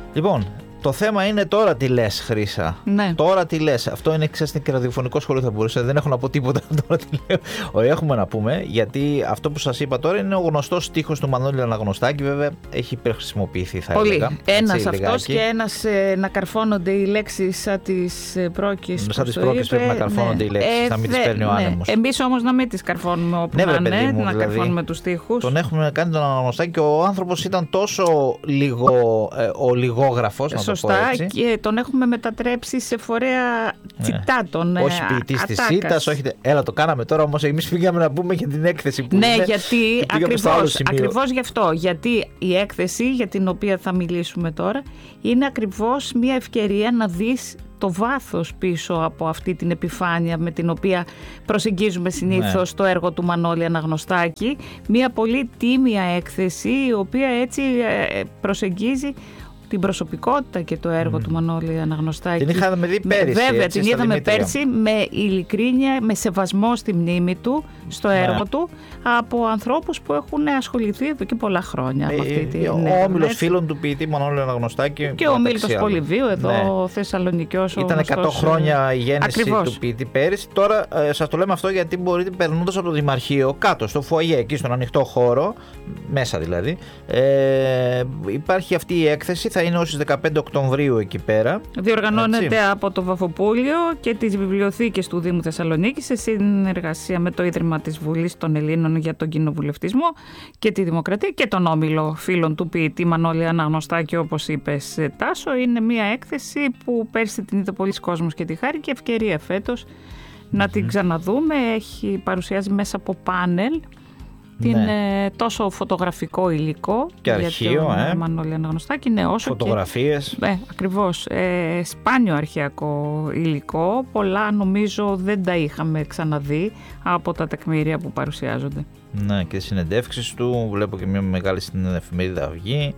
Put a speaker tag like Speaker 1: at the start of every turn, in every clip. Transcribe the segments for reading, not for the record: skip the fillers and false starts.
Speaker 1: Λοιπόν, το θέμα είναι τώρα τι λες, Χρύσα.
Speaker 2: Ναι.
Speaker 1: Τώρα τι λες. Αυτό είναι, ξέρεις, και ραδιοφωνικό σχολείο θα μπορούσε. Δεν έχω να πω τίποτα τώρα τι λέω. Έχουμε να πούμε, γιατί αυτό που σας είπα τώρα είναι ο γνωστός στίχος του Μανώλη Αναγνωστάκη. Βέβαια, έχει υπερχρησιμοποιηθεί, θα έλεγα.
Speaker 2: Ένας αυτός και ένας να καρφώνονται οι λέξεις σαν τις πρόκειες.
Speaker 1: Σαν τις πρόκειες πρέπει να καρφώνονται οι λέξεις, να μην τις παίρνει ο άνεμος.
Speaker 2: Εμείς όμως να μην τις καρφώνουμε όπου να είναι, να καρφώνουμε τους στίχους.
Speaker 1: Τον έχουμε κάνει τον Αναγνωστάκη και ο άνθρωπος ήταν τόσο ο λιγόγραφος.
Speaker 2: Σωστά, και τον έχουμε μετατρέψει σε φορέα τσιτάτων.
Speaker 1: Όχι ποιητής της ΣΥΤΑς, όχι. Έλα, το κάναμε τώρα, όμως εμείς πήγαμε να πούμε για την έκθεση που
Speaker 2: ναι, γιατί ακριβώς γι' αυτό. Γιατί η έκθεση για την οποία θα μιλήσουμε τώρα είναι ακριβώς μια ευκαιρία να δεις το βάθος πίσω από αυτή την επιφάνεια με την οποία προσεγγίζουμε συνήθως το έργο του Μανώλη Αναγνωστάκη. Μια πολύ τίμια έκθεση, η οποία έτσι προσεγγίζει την προσωπικότητα και το έργο του Μανώλη Αναγνωστάκη.
Speaker 1: Την είχαμε δει πέρυσι.
Speaker 2: Βέβαια, την είδαμε πέρσι με ειλικρίνεια, με σεβασμό στη μνήμη του, στο έργο του, από ανθρώπους που έχουν ασχοληθεί εδώ και πολλά χρόνια.
Speaker 1: Ο όμιλος φίλων του ποιητή Μανώλη Αναγνωστάκη.
Speaker 2: Και ο Μίλτος Πολυβίου, εδώ Θεσσαλονικιός.
Speaker 1: Ήταν 100 χρόνια η γέννηση του ποιητή πέρυσι. Τώρα σας το λέμε αυτό γιατί μπορείτε, περνώντας από το Δημαρχείο, κάτω στο φουαγέ, εκεί στον ανοιχτό χώρο, μέσα δηλαδή, υπάρχει αυτή η έκθεση. Θα είναι ως τις 15 Οκτωβρίου εκεί πέρα.
Speaker 2: Διοργανώνεται από το Βαφοπούλιο και τις βιβλιοθήκες του Δήμου Θεσσαλονίκης σε συνεργασία με το Ίδρυμα της Βουλής των Ελλήνων για τον Κοινοβουλευτισμό και τη Δημοκρατία και τον όμιλο φίλων του ποιητή Μανώλη Αναγνωστάκη, όπως είπες, Τάσο. Είναι μια έκθεση που πέρσι την είδε πολλοί κόσμος και τη χάρη και ευκαιρία φέτος να την ξαναδούμε. Παρουσιάζει μέσα από πάνελ τόσο φωτογραφικό υλικό
Speaker 1: και αρχείο,
Speaker 2: Μανώλη Αναγνωστάκη, όσο
Speaker 1: φωτογραφίες.
Speaker 2: Ακριβώς. Σπάνιο αρχαιακό υλικό. Πολλά νομίζω δεν τα είχαμε ξαναδεί από τα τεκμήρια που παρουσιάζονται.
Speaker 1: Ναι, και συνεντεύξεις του. Βλέπω και μια μεγάλη στην εφημερίδα Αυγή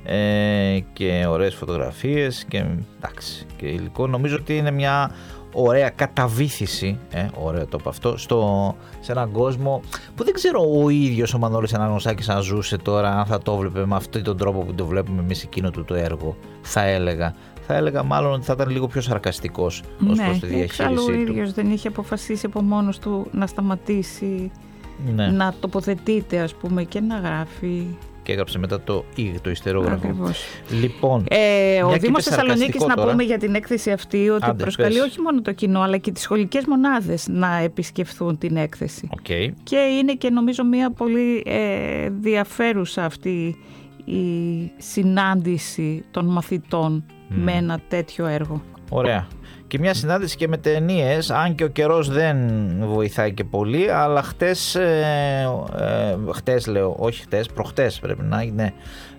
Speaker 1: και ωραίες φωτογραφίες και, εντάξει, και υλικό. Νομίζω ότι είναι μια ωραία καταβήθηση, ωραίο το από αυτό, σε έναν κόσμο που δεν ξέρω ο ίδιος ο Μανώλης Αναγνωστάκης αν ζούσε τώρα, αν θα το βλέπει με αυτόν τον τρόπο που το βλέπουμε εμείς εκείνο του το έργο. Θα έλεγα μάλλον ότι θα ήταν λίγο πιο σαρκαστικός ως προς τη διαχείρισή του.
Speaker 2: Ο ίδιος δεν είχε αποφασίσει από μόνος του να σταματήσει να τοποθετείται, ας πούμε, και να γράφει.
Speaker 1: Και έγραψε μετά το ιστερόγραφο. Λοιπόν,
Speaker 2: ο Δήμος Θεσσαλονίκης, να πούμε για την έκθεση αυτή, ότι προσκαλεί όχι μόνο το κοινό, αλλά και τις σχολικές μονάδες να επισκεφθούν την έκθεση. Και είναι και νομίζω μια πολύ ενδιαφέρουσα αυτή η συνάντηση των μαθητών με ένα τέτοιο έργο.
Speaker 1: Ωραία. Και μια συνάντηση και με ταινίες, αν και ο καιρός δεν βοηθάει και πολύ, αλλά προχτές πρέπει να είναι,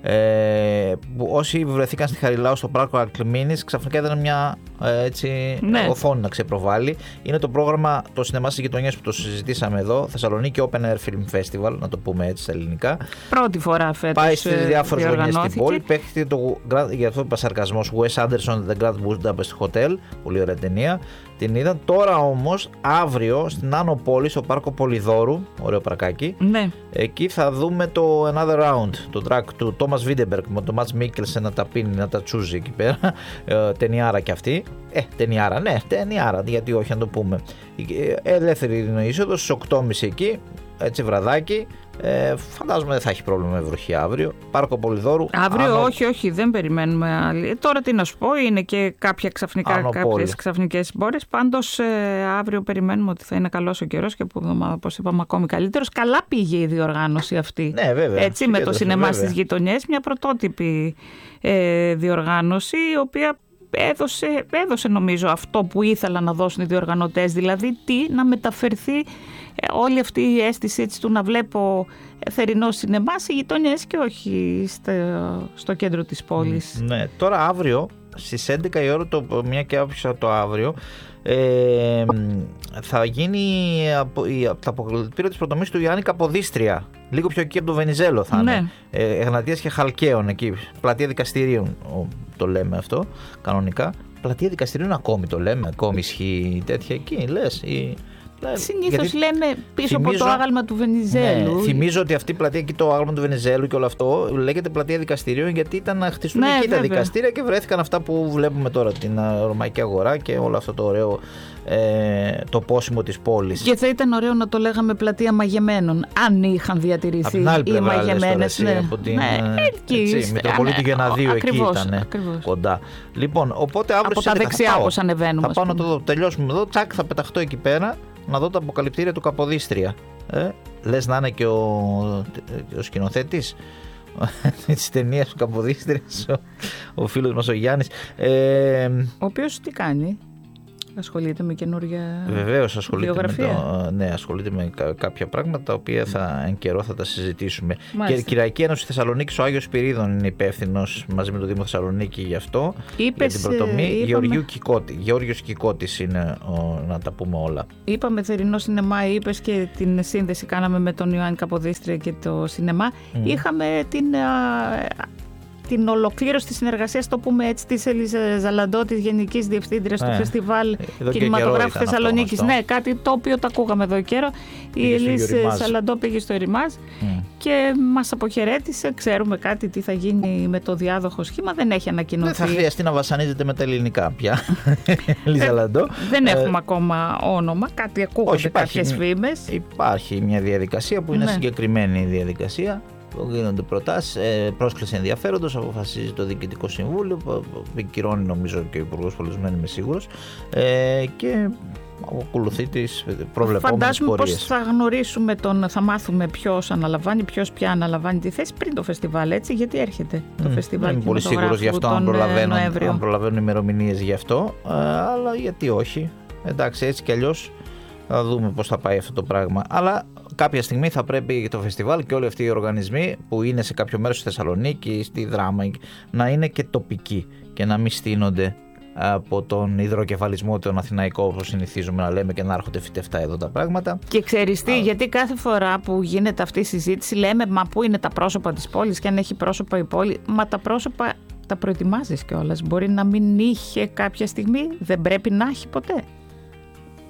Speaker 1: όσοι βρεθήκαν στη Χαριλάου στο πάρκο Αρκλιμίνης, ξαφνικά ήταν μια οθόνη να ξεπροβάλλει. Είναι το πρόγραμμα το σινεμά στις γειτονιές που το συζητήσαμε εδώ, Θεσσαλονίκη Open Air Film Festival, να το πούμε έτσι στα ελληνικά.
Speaker 2: Πρώτη φορά φέτος.
Speaker 1: Πάει στις διάφορες γωνιές στην πόλη. Παίχτηκε για αυτό που είπα σαρκασμός, Wes Anderson The Grand Budapest Hotel, πολύ ωραία ταινία. Την είδα. Τώρα όμως, αύριο στην Άνω Πόλη, στο πάρκο Πολυδόρου, ωραίο παρκάκι. Εκεί θα δούμε το Another Round, το track του Thomas Vinterberg με τον Mats Mikkelsen να τα πίνει, να τα τσούζει εκεί πέρα. Ταινιάρα κι αυτή. Ταινιάρα, γιατί όχι να το πούμε. Ελεύθερη είσοδος στις 8.30 εκεί, έτσι βραδάκι. Φαντάζομαι δεν θα έχει πρόβλημα με βροχή αύριο. Πάρκο Πολυδόρου.
Speaker 2: Αύριο όχι, δεν περιμένουμε άλλη. Τώρα τι να σου πω, είναι και κάποιες ξαφνικές συμπόρες. Πάντως αύριο περιμένουμε ότι θα είναι καλός ο καιρός και όπως είπαμε ακόμη καλύτερος. Καλά πήγε η διοργάνωση αυτή.
Speaker 1: Ναι, βέβαια.
Speaker 2: Έτσι, με το σινεμά στις γειτονιές, μια πρωτότυπη διοργάνωση, η οποία έδωσε νομίζω αυτό που ήθελαν να δώσουν οι διοργανωτές, δηλαδή να μεταφερθεί όλη αυτή η αίσθηση έτσι, του να βλέπω θερινό σινεμά σε γειτονιές και όχι στο κέντρο της πόλης.
Speaker 1: Ναι, τώρα αύριο στις 11 η ώρα, μια και άφησα το αύριο, θα γίνει τα αποκαλυπτήρια της πρωτομής του Ιωάννη Καποδίστρια. Λίγο πιο εκεί από το Βενιζέλο θα είναι. Εγνατίας και Χαλκαίων εκεί. Πλατεία δικαστηρίων το λέμε αυτό κανονικά. Πλατεία δικαστηρίων ακόμη το λέμε. Ακόμη ισχύει τέτοια εκεί, λες.
Speaker 2: Συνήθως λέμε πίσω από το άγαλμα του Βενιζέλου.
Speaker 1: Ναι, θυμίζω ότι αυτή η πλατεία εκεί, το άγαλμα του Βενιζέλου και όλο αυτό, λέγεται πλατεία δικαστηρίων γιατί ήταν να χτιστούν εκεί τα δικαστήρια και βρέθηκαν αυτά που βλέπουμε τώρα, την Ρωμαϊκή Αγορά και όλο αυτό το ωραίο το πόσιμο της πόλης.
Speaker 2: Και θα ήταν ωραίο να το λέγαμε πλατεία μαγεμένων, αν είχαν διατηρηθεί οι μαγεμένες.
Speaker 1: Μητροπολίτη Γεναδίου εκεί ήταν κοντά. Λοιπόν, οπότε αύριο
Speaker 2: από τα δεξιά όπως ανεβαίνουμε.
Speaker 1: Θα πάω να το δω. Τελειώσουμε εδώ, τσακ, θα πεταχτώ εκεί πέρα να δω τα αποκαλυπτήρια του Καποδίστρια. Λες να είναι και ο σκηνοθέτης της ταινίας του Καποδίστριας, ο φίλος μας ο Γιάννης.
Speaker 2: Ο οποίος τι κάνει? Ασχολείται με καινούργια
Speaker 1: Βεβαίως ασχολείται ασχολείται με κάποια πράγματα τα οποία εν καιρό θα τα συζητήσουμε. Μάλιστα. Και η Κυριακή Ένωση Θεσσαλονίκης, ο Άγιος Σπυρίδων είναι υπεύθυνος μαζί με το Δήμο Θεσσαλονίκη γι' αυτό. Για την πρωτομή. Γεώργιος Κικώτης είναι να τα πούμε όλα.
Speaker 2: Είπαμε θερινό σινεμά, είπες και την σύνδεση κάναμε με τον Ιωάννη Καποδίστρια και το σινεμά. Είχαμε την ολοκλήρωση της συνεργασίας, το πούμε έτσι, της Ελίζα Ζαλαντό, της Γενικής Διευθύντριας του Φεστιβάλ Κινηματογράφου Θεσσαλονίκης. Ναι, κάτι το οποίο το ακούγαμε εδώ καιρό. Η Ελίζα Ζαλαντό πήγε στο Ερημάζ και μας αποχαιρέτησε. Ξέρουμε κάτι τι θα γίνει με το διάδοχο σχήμα, δεν έχει ανακοινωθεί.
Speaker 1: Δεν θα χρειαστεί να βασανίζεται με τα ελληνικά πια. Ελίζα Ζαλαντό.
Speaker 2: Δεν έχουμε ακόμα όνομα, κάτι ακούγονται κάποιες φήμες.
Speaker 1: Υπάρχει μια διαδικασία που είναι συγκεκριμένη η διαδικασία. Γίνονται προτάσεις, πρόσκληση ενδιαφέροντος, αποφασίζει το Διοικητικό Συμβούλιο, επικυρώνει νομίζω και ο Υπουργός Πολιτισμού, είμαι σίγουρος, και ακολουθεί τις προβλεπόμενες πορείες.
Speaker 2: Φαντάζομαι πως θα γνωρίσουμε θα μάθουμε ποιος αναλαμβάνει, ποιος πια αναλαμβάνει τη θέση πριν το φεστιβάλ, έτσι, γιατί έρχεται το φεστιβάλ.
Speaker 1: Είμαι πολύ σίγουρος γι' αυτό, αν προλαβαίνουν ημερομηνίες γι' αυτό, αλλά γιατί όχι. Εντάξει, έτσι κι αλλιώς θα δούμε πώς θα πάει αυτό το πράγμα. Αλλά κάποια στιγμή θα πρέπει το φεστιβάλ και όλοι αυτοί οι οργανισμοί που είναι σε κάποιο μέρος στη Θεσσαλονίκη, στη Δράμα, να είναι και τοπικοί και να μην στείνονται από τον υδροκεφαλισμό τον αθηναϊκό, όπως συνηθίζουμε να λέμε, και να έρχονται φυτευτά εδώ τα πράγματα.
Speaker 2: Και ξέρεις τι, γιατί κάθε φορά που γίνεται αυτή η συζήτηση λέμε μα πού είναι τα πρόσωπα της πόλης και αν έχει πρόσωπα η πόλη. Μα τα πρόσωπα τα προετοιμάζεις κιόλας. Μπορεί να μην είχε κάποια στιγμή, δεν πρέπει να έχει ποτέ.